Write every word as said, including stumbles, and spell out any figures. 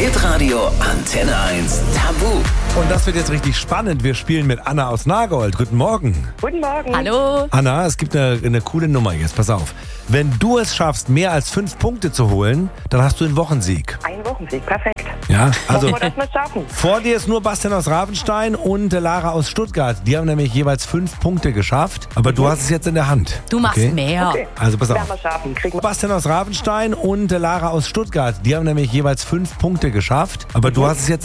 Hitradio Antenne eins Tabu. Und das wird jetzt richtig spannend. Wir spielen mit Anna aus Nagold. Guten Morgen. Guten Morgen. Hallo. Anna, es gibt eine, eine coole Nummer jetzt. Pass auf. Wenn du es schaffst, mehr als fünf Punkte zu holen, dann hast du einen Wochensieg. Ein Wochensieg, perfekt. Ja, also Hoffen wir, dass wir es schaffen. vor dir ist nur Bastian aus Ravenstein und Lara aus Stuttgart. Die haben nämlich jeweils fünf Punkte geschafft. Aber du hast es jetzt in der Hand. Du machst Okay? mehr. Okay. Also pass Werden auf. wir schaffen. Kriegen wir. Bastian aus Ravenstein und Lara aus Stuttgart. Die haben nämlich jeweils fünf Punkte geschafft. Aber du hast es jetzt